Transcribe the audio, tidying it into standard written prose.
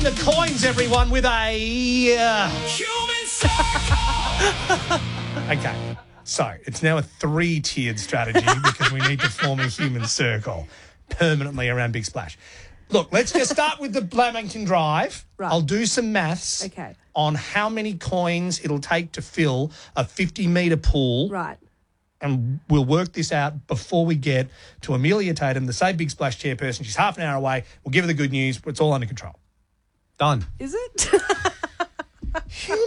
the coins, everyone, with a... Human circle. Okay, so it's now a 3-tiered strategy because we need to form a human circle permanently around Big Splash. Look, let's just start with the Lamington Drive. Right. I'll do some maths Okay. on how many coins it'll take to fill a 50-metre pool. Right. And we'll work this out before we get to Amelia Tatum, the Save Big Splash chairperson. She's half an hour away. We'll give her the good news, but it's all under control. Done. Is it? Human